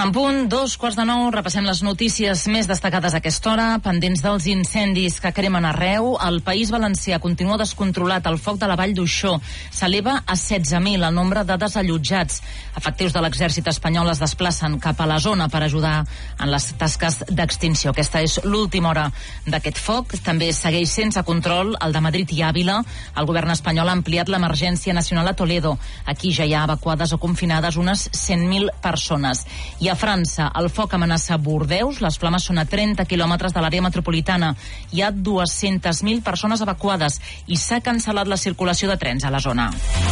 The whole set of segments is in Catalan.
En punt, 8:45, repassem les notícies més destacades a aquesta hora, pendents dels incendis que cremen arreu. El País Valencià continua descontrolat. El foc de la Vall d'Uixó s'eleva a 16.000 el nombre de desallotjats. Efectius de l'exèrcit espanyol es desplacen cap a la zona per ajudar en les tasques d'extinció. Aquesta és l'última hora d'aquest foc. També segueix sense control el de Madrid i Àvila. El govern espanyol ha ampliat l'emergència nacional a Toledo. Aquí ja hi ha evacuades o confinades unes 100.000 persones. I a França, el foc amenaça Bordeus. Les flames són a 30 quilòmetres de l'àrea metropolitana. Hi ha 200.000 persones evacuades i s'ha cancel·lat la circulació de trens a la zona.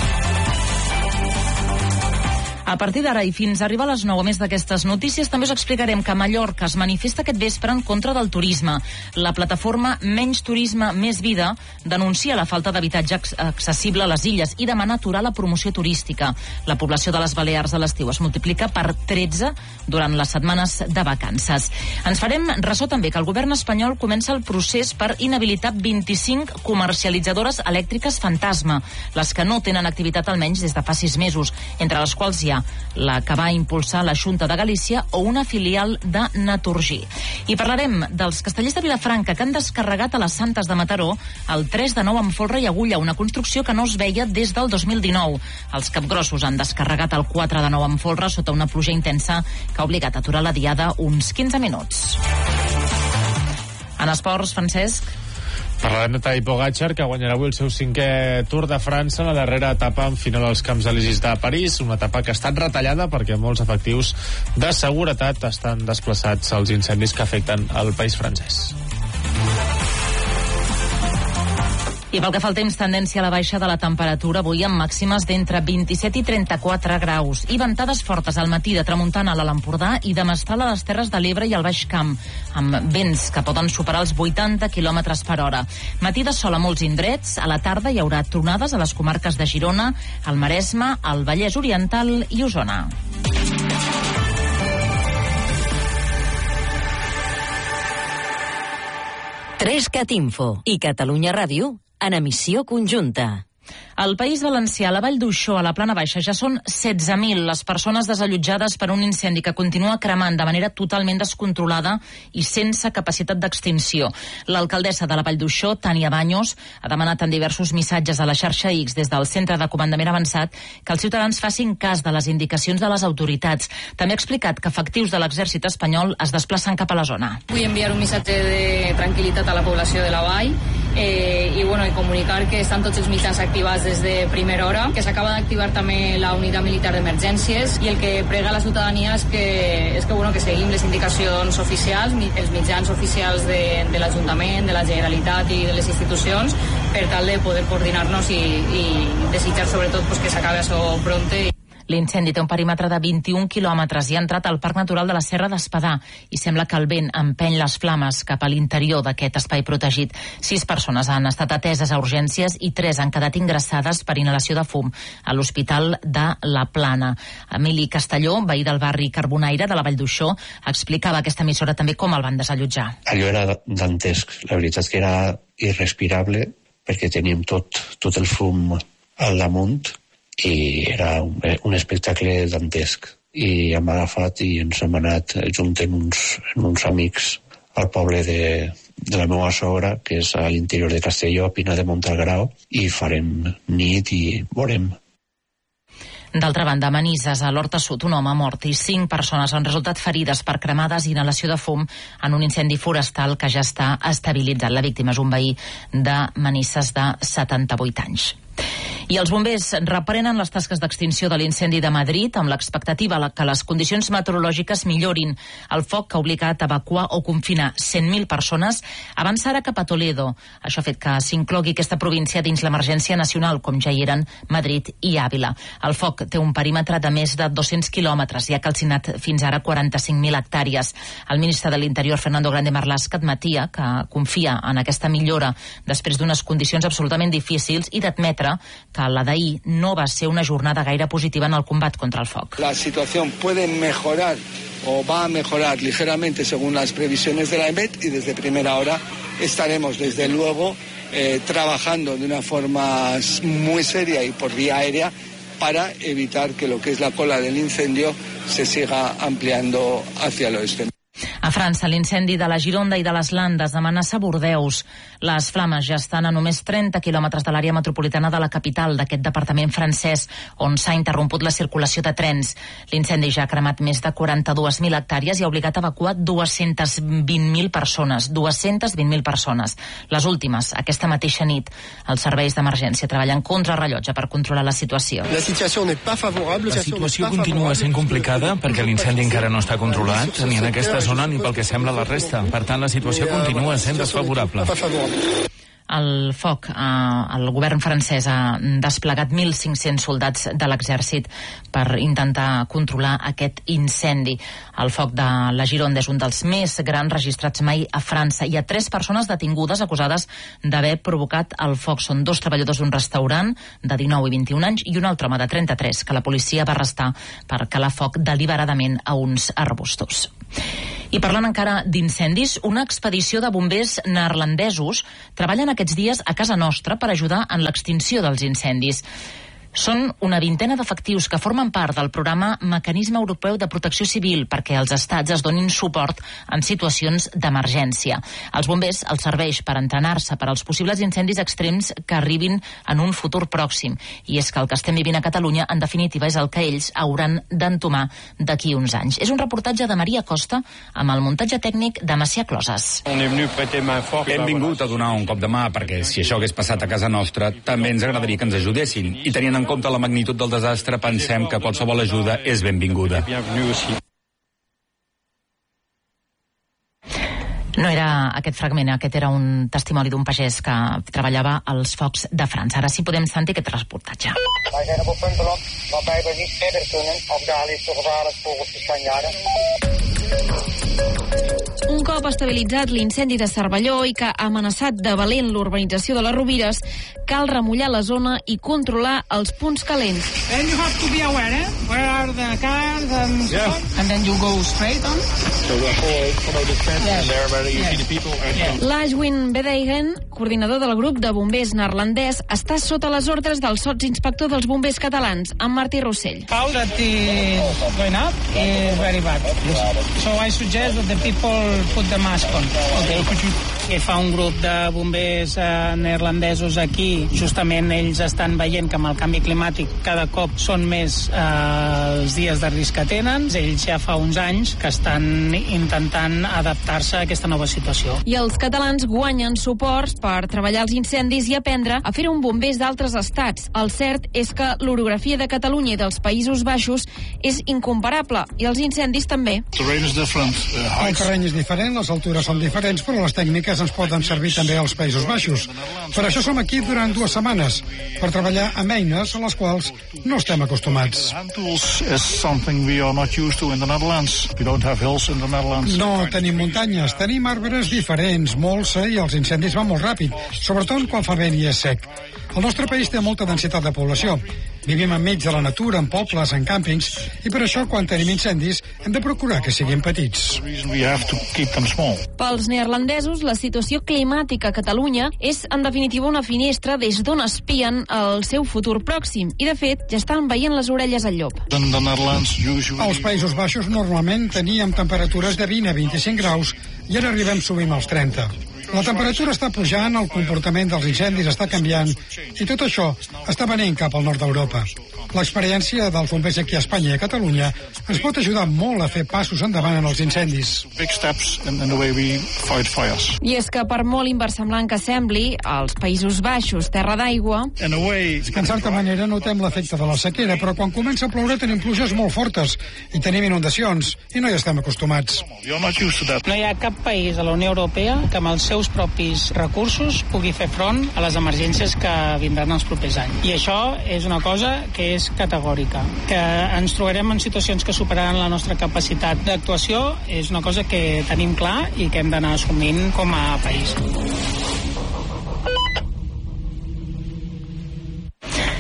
A partir d'ara i fins a arribar a les 9, a més d'aquestes notícies, també us explicarem que Mallorca es manifesta aquest vespre en contra del turisme. La plataforma Menys Turisme, Més Vida denuncia la falta d'habitatge accessible a les illes i demana aturar la promoció turística. La població de les Balears a l'estiu es multiplica per 13 durant les setmanes de vacances. Ens farem ressò també que el govern espanyol comença el procés per inhabilitar 25 comercialitzadores elèctriques fantasma, les que no tenen activitat almenys des de fa 6 mesos, entre les quals hi ha la que va impulsar la Xunta de Galícia o una filial de Naturgy. I parlarem dels castellers de Vilafranca que han descarregat a les Santes de Mataró el 3 de 9 amb folre i agulla, una construcció que no es veia des del 2019. Els capgrossos han descarregat el 4 de 9 amb folre sota una pluja intensa que ha obligat a aturar la diada uns 15 minuts. En esports, Francesc. Parlarem de Tadej Pogačar, que guanyarà avui el seu 5è Tour de França, la darrera etapa en final als Camps Elisis de París, una etapa que ha estat retallada perquè molts efectius de seguretat estan desplaçats als incendis que afecten el país francès. I pel que fa al temps, tendència a la baixa de la temperatura avui amb màximes d'entre 27 i 34 graus i ventades fortes al matí de tramuntana a l'Empordà i de mestral a les Terres de l'Ebre i al Baix Camp, amb vents que poden superar els 80 km per hora. Matí de sol a molts indrets, a la tarda hi haurà tronades a les comarques de Girona, el Maresme, el Vallès Oriental i Osona. Trescat Info i Catalunya Ràdio en emissió conjunta. Al País Valencià, a la Vall d'Uixó, a la Plana Baixa, ja són 16.000 les persones desallotjades per un incendi que continua cremant de manera totalment descontrolada i sense capacitat d'extinció. L'alcaldessa de la Vall d'Uixó, Tània Baños, ha demanat en diversos missatges a la xarxa X des del Centre de Comandament Avançat que els ciutadans facin cas de les indicacions de les autoritats. També ha explicat que efectius de l'exèrcit espanyol es desplacen cap a la zona. Vull enviar un missatge de tranquil·litat a la població de la Vall i comunicar que estan tots els mitjans activats des de primera hora, que s'acaba d'activar també la unitat militar d'emergències i el que prega la ciutadania és que seguim les indicacions oficials, els mitjans oficials de l'Ajuntament, de la Generalitat i de les institucions per tal de poder coordinar-nos i desitjar sobretot que s'acabi això pronte. L'incendi té un perímetre de 21 quilòmetres i ha entrat al Parc Natural de la Serra d'Espadà i sembla que el vent empeny les flames cap a l'interior d'aquest espai protegit. 6 persones han estat ateses a urgències i 3 han quedat ingressades per inhalació de fum a l'Hospital de la Plana. Emili Castelló, veí del barri Carbonaire de la Vall d'Uixó, explicava a aquesta emissora també com el van desallotjar. Allò era dantesc, la veritat és que era irrespirable perquè teníem tot el fum al damunt i era un espectacle dantesc. I hem agafat i ens hem anat juntant uns amics al poble de la meva sogra, que és a l'interior de Castelló, a Pina de Montalgrao, i farem nit i veurem. D'altra banda, a Manises, a l'Horta Sud, un home mort i 5 persones han resultat ferides per cremades i inhalació de fum en un incendi forestal que ja està estabilitzat. La víctima és un veí de Manises de 78 anys. I els bombers reprenen les tasques d'extinció de l'incendi de Madrid amb l'expectativa que les condicions meteorològiques millorin. El foc que ha obligat a evacuar o confinar 100.000 persones avança ara cap a Toledo. Això ha fet que s'inclogui aquesta província dins l'emergència nacional, com ja hi eren Madrid i Àvila. El foc té un perímetre de més de 200 quilòmetres i ha calcinat fins ara 45.000 hectàrees. El ministre de l'Interior, Fernando Grande Marlaska, admetia que confia en aquesta millora després d'unes condicions absolutament difícils i d'admetre que la d'ahir no va ser una jornada gaire positiva en el combat contra el foc. La situación puede mejorar o va a mejorar ligeramente según las previsiones de la EMET y desde primera hora estaremos desde luego trabajando de una forma muy seria y por vía aérea para evitar que lo que es la cola del incendio se siga ampliando hacia el oeste. A França, l'incendi de la Gironda i de les Landes amenaça Bordeus. Les flames ja estan a només 30 quilòmetres de l'àrea metropolitana de la capital d'aquest departament francès, on s'ha interromput la circulació de trens. L'incendi ja ha cremat més de 42.000 hectàrees i ha obligat a evacuar 220.000 persones. 220.000 persones. Les últimes, aquesta mateixa nit. Els serveis d'emergència treballen contra rellotge per controlar la situació. La situació continua sent complicada perquè l'incendi encara no està controlat ni en aquesta zona ni pel que sembla la resta. Per tant, la situació continua sent desfavorable. El foc, el govern francès ha desplegat 1.500 soldats de l'exèrcit per intentar controlar aquest incendi. El foc de la Gironda és un dels més grans registrats mai a França. Hi ha 3 persones detingudes acusades d'haver provocat el foc. Són 2 treballadors d'un restaurant de 19 i 21 anys i un altre home de 33 que la policia va arrestar per calar foc deliberadament a uns arbustos. I parlant encara d'incendis, una expedició de bombers neerlandesos treballen aquests dies a casa nostra per ajudar en l'extinció dels incendis. Són una vintena d'efectius que formen part del programa Mecanisme Europeu de Protecció Civil perquè els estats es donin suport en situacions d'emergència. Els bombers els serveix per entrenar-se per als possibles incendis extrems que arribin en un futur pròxim. I és que el que estem vivint a Catalunya, en definitiva, és el que ells hauran d'entomar d'aquí uns anys. És un reportatge de Maria Costa amb el muntatge tècnic de Macià Closes. Hem vingut a donar un cop de mà perquè si això hagués passat a casa nostra també ens agradaria que ens ajudessin i tenint en compte la magnitud del desastre, pensem que qualsevol ajuda és benvinguda. No era aquest fragment, aquest era un testimoni d'un pagès que treballava als focs de França. Ara sí podem sentir aquest reportatge. Wij zijn op het punt waarbij we niet verder kunnen of dadelijk te gevaarlijk voor de Spanjaarden. Un cop estabilitzat l'incendi de Cervelló i que ha amenaçat de valent l'urbanització de les Rovires, cal remullar la zona i controlar els punts calents. And you have to be aware, where are the cars and so on, and then you go straight on. So the whole follow the fence and there where you see the people. L'Ashwin Bedeigen, coordinador del grup de bombers neerlandès, està sota les ordres del sotsinspector dels bombers catalans, en Martí Rossell. How that is going up is very bad. So I suggest that the people put the mask on. Okay. Que fa un grup de bombers neerlandesos aquí, justament ells estan veient que amb el canvi climàtic cada cop són més els dies de risc que tenen. Ells ja fa uns anys que estan intentant adaptar-se a aquesta nova situació. I els catalans guanyen suports per treballar els incendis i aprendre a fer un bombers d'altres estats. El cert és que l'orografia de Catalunya i dels Països Baixos és incomparable i els incendis també. El terreny és diferent, les altures són diferents, però les tècniques ens poden servir també als Països Baixos. Per això som aquí durant 2 setmanes, per treballar amb eines a les quals no estem acostumats. No tenim muntanyes, tenim arbres diferents, molsa, i els incendis van molt ràpid, sobretot quan fa vent i és sec. El nostre país té molta densitat de població. Vivim enmig de la natura, en pobles, en càmpings, i per això, quan tenim incendis, hem de procurar que siguin petits. Pels neerlandesos, la situació climàtica a Catalunya és, en definitiva, una finestra des d'on espien el seu futur pròxim. I, de fet, ja estan veient les orelles al llop. Als Països Baixos, normalment, teníem temperatures de 20 a 25 graus i ara arribem sovint als 30. La temperatura està pujant, el comportament dels incendis està canviant i tot això està venint cap al nord d'Europa. L'experiència dels bombers aquí a Espanya i a Catalunya ens pot ajudar molt a fer passos endavant en els incendis. I és que per molt inversemblant que sembli, als Països Baixos, terra d'aigua... En certa manera notem l'efecte de la sequera, però quan comença a ploure tenim pluges molt fortes i tenim inundacions i no hi estem acostumats. No hi ha cap país a la Unió Europea que amb els seus propis recursos pugui fer front a les emergències que vindran els propers anys. I això és una cosa que és categòrica. Que ens trobarem en situacions que superaran la nostra capacitat d'actuació és una cosa que tenim clar i que hem d'anar assumint com a país. Més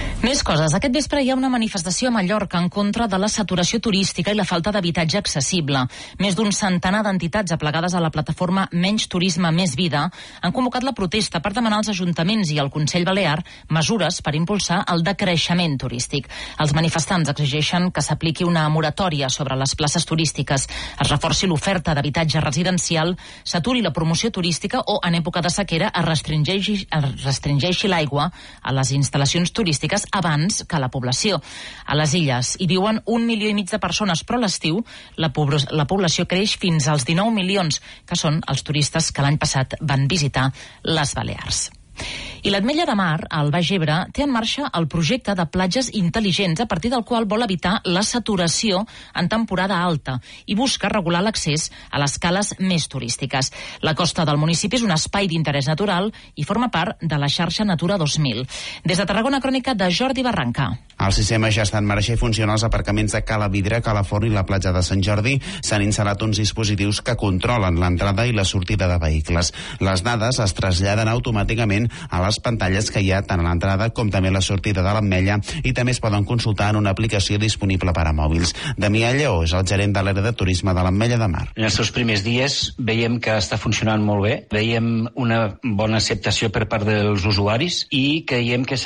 coses. Aquest vespre hi ha una manifestació a Mallorca en contra de la saturació turística i la falta d'habitatge accessible. Més d'un centenar d'entitats aplegades a la plataforma Menys Turisme, Més Vida han convocat la protesta per demanar als ajuntaments i al Consell Balear mesures per impulsar el decreixement turístic. Els manifestants exigeixen que s'apliqui una moratòria sobre les places turístiques, es reforci l'oferta d'habitatge residencial, s'aturi la promoció turística o, en època de sequera, es restringeixi l'aigua a les instal·lacions turístiques abans que la població. A les illes hi viuen 1,5 milions de persones, però a l'estiu la població creix fins als 19 milions, que són els turistes que l'any passat van visitar les Balears. I l'Ametlla de Mar, al Baix Ebre, té en marxa el projecte de platges intel·ligents, a partir del qual vol evitar la saturació en temporada alta i busca regular l'accés a les cales més turístiques. La costa del municipi és un espai d'interès natural i forma part de la xarxa Natura 2000. Des de Tarragona, crònica de Jordi Barranca. El sistema ja està en marxa i funciona als aparcaments de Cala Vidre, Calaforn i la platja de Sant Jordi. S'han instal·lat uns dispositius que controlen l'entrada i la sortida de vehicles. Les dades es traslladen automàticament a les pantalles que hi ha tant a l'entrada com també a la sortida de l'Ametlla i també es poden consultar en una aplicació disponible per a mòbils. Damià Lleó és el gerent de l'àrea de turisme de l'Ametlla de Mar. En els seus primers dies veiem que està funcionant molt bé, veiem una bona acceptació per part dels usuaris i creiem que